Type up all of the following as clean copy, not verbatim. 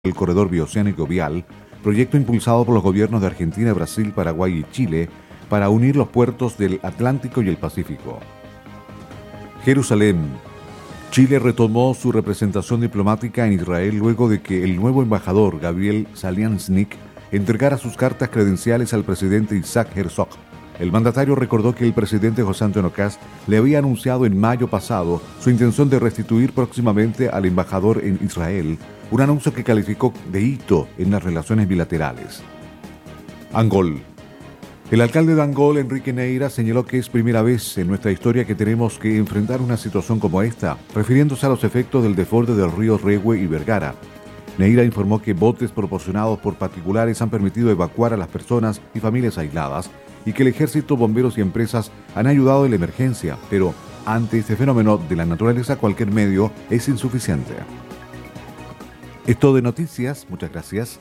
del Corredor Bioceánico Vial, proyecto impulsado por los gobiernos de Argentina, Brasil, Paraguay y Chile para unir los puertos del Atlántico y el Pacífico. Jerusalén. Chile retomó su representación diplomática en Israel luego de que el nuevo embajador, Gabriel Saliansnik, entregara sus cartas credenciales al presidente Isaac Herzog. El mandatario recordó que el presidente José Antonio Kast le había anunciado en mayo pasado su intención de restituir próximamente al embajador en Israel, un anuncio que calificó de hito en las relaciones bilaterales. Angol. El alcalde de Angol, Enrique Neira, señaló que es primera vez en nuestra historia que tenemos que enfrentar una situación como esta, refiriéndose a los efectos del desborde del río Regue y Vergara. Neira informó que botes proporcionados por particulares han permitido evacuar a las personas y familias aisladas y que el ejército, bomberos y empresas han ayudado en la emergencia, pero ante este fenómeno de la naturaleza cualquier medio es insuficiente. Es todo de noticias, muchas gracias.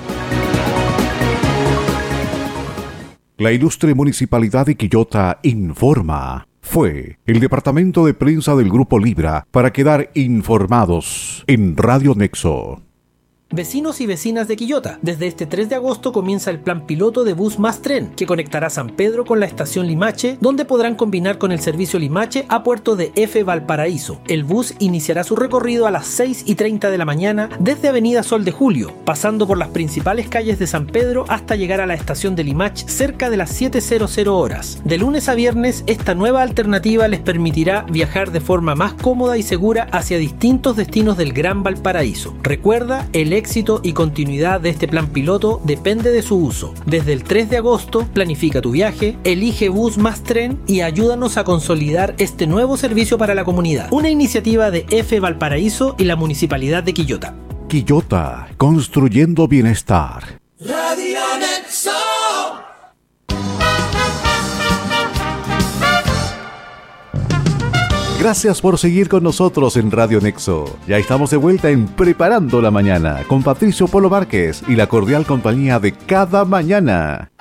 La ilustre Municipalidad de Quillota informa. Fue el departamento de prensa del Grupo Libra para quedar informados en Radio Nexo. Vecinos y vecinas de Quillota, desde este 3 de agosto comienza el plan piloto de Bus Más Tren, que conectará San Pedro con la estación Limache, donde podrán combinar con el servicio Limache a puerto de F. Valparaíso. El bus iniciará su recorrido a las 6:30 de la mañana desde Avenida Sol de Julio, pasando por las principales calles de San Pedro hasta llegar a la estación de Limache cerca de las 7:00 horas. De lunes a viernes, esta nueva alternativa les permitirá viajar de forma más cómoda y segura hacia distintos destinos del Gran Valparaíso. Recuerda, el éxito y continuidad de este plan piloto depende de su uso. Desde el 3 de agosto, planifica tu viaje, elige Bus Más Tren y ayúdanos a consolidar este nuevo servicio para la comunidad. Una iniciativa de F. Valparaíso y la Municipalidad de Quillota. Quillota, construyendo bienestar. Radio Nexo. Gracias por seguir con nosotros en Radio Nexo. Ya estamos de vuelta en Preparando la Mañana con Patricio Polo Márquez y la cordial compañía de cada mañana.